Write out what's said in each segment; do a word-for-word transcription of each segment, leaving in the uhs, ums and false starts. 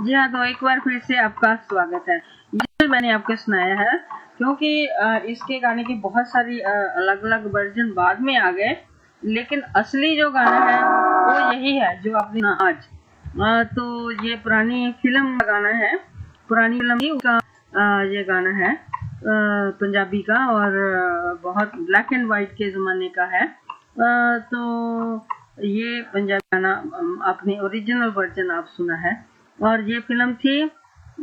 जी हाँ, तो एक बार फिर से आपका स्वागत है। ये मैंने आपको सुनाया है क्योंकि इसके गाने की बहुत सारी अलग अलग वर्जन बाद में आ गए, लेकिन असली जो गाना है वो यही है जो आपने आज। तो ये पुरानी फिल्म का गाना है, पुरानी फिल्म ही उसका ये गाना है पंजाबी का, और बहुत ब्लैक एंड वाइट के ज़माने का है। तो ये पंजाबी गाना आपने ओरिजिनल वर्जन आप सुना है, और ये फिल्म थी आ,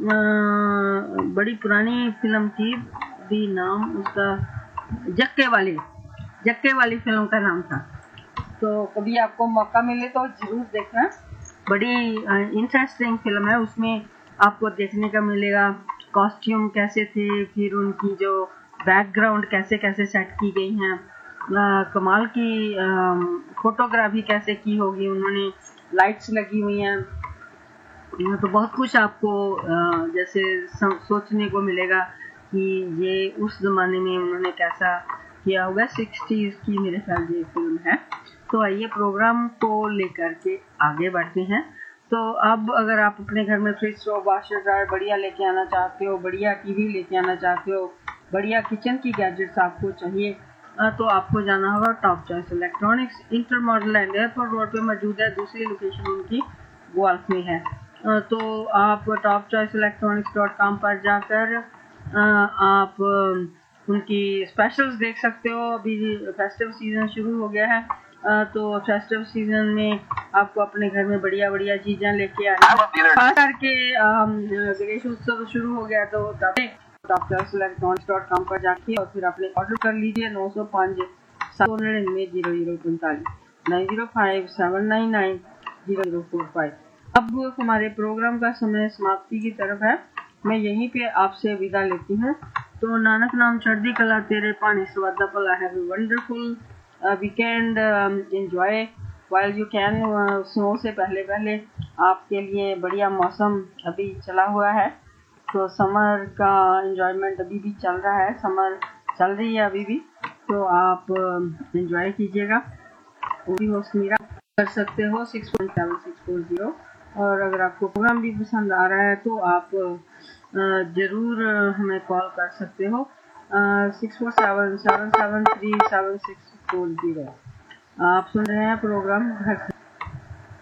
बड़ी पुरानी फिल्म थी, भी नाम उसका जक्के वाली जक्के वाली फिल्म का नाम था। तो कभी आपको मौका मिले तो जरूर देखना, बड़ी इंटरेस्टिंग फिल्म है। उसमें आपको देखने का मिलेगा कॉस्ट्यूम कैसे थे, फिर उनकी जो बैकग्राउंड कैसे कैसे सेट की गई हैं, कमाल की फोटोग्राफी कैसे की होगी उन्होंने, लाइट्स लगी हुई हैं। तो बहुत कुछ आपको जैसे सोचने को मिलेगा कि ये उस ज़माने में उन्होंने कैसा किया होगा। सिक्सटीज़ की मेरे ख्याल ये फिल्म है। तो आइए प्रोग्राम को लेकर के आगे बढ़ते हैं। तो अब अगर आप अपने घर में फ्रिज, स्टोव, वॉशर, ड्रायर बढ़िया लेके आना चाहते हो, बढ़िया टीवी लेके आना चाहते हो, बढ़िया किचन की गैजेट्स आपको चाहिए, तो आपको जाना होगा top choice electronics. Inter model and airport road पे मौजूद है। दूसरी लोकेशन उनकी गोल्फ में है। तो आप top choice electronics dot com पर जाकर आप उनकी स्पेशल्स देख सकते हो। अभी फेस्टिव सीज़न शुरू हो गया है, तो फेस्टिव सीज़न में आपको अपने घर में बढ़िया बढ़िया चीज़ें लेके आनी, खास करके गणेश उत्सव शुरू हो गया, तो top choice electronics dot com पर जाके और फिर अपने ऑर्डर कर लीजिए। नौ सौ पाँच सात सौ निन्यानवे जीरो जीरो पैंतालीस nine zero five seven nine nine zero zero four five. अब हमारे प्रोग्राम का समय समाप्ति की तरफ है। मैं यहीं पे आपसे विदा लेती हूँ। तो नानक नाम चढ़दी कला तेरे पानी सवादा भला। Have a wonderful weekend, enjoy while you can. Snow से पहले पहले आपके लिए बढ़िया मौसम अभी चला हुआ है, तो समर का एंजॉयमेंट अभी भी चल रहा है, समर चल रही है अभी भी, तो आप एंजॉय कीजिएगा। वो भी होस्ट मेरा कर सकते हो six one seven six four zero. और अगर आपको प्रोग्राम भी पसंद आ रहा है तो आप ज़रूर हमें कॉल कर सकते हो six four seven seven seven three seven six four zero. आप सुन रहे हैं प्रोग्राम घर